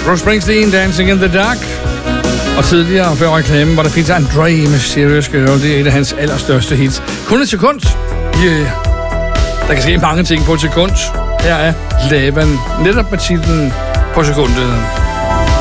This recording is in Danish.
Bruce Springsteen, Dancing in the Dark. Og tidligere, før reklamen, var der Peter Andre med Serious Girl. Det er et af hans allerstørste hits. Kun et sekund. Yeah. Der kan ske mange ting på et sekund. Her er Laban, netop med titlen På sekundet.